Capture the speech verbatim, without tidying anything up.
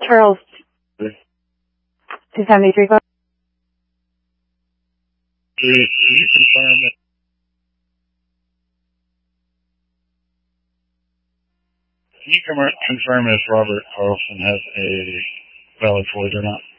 Charles, two seventy-three. Can you confirm that? Can you confirm if Robert Carlson has a valid Floyd or not?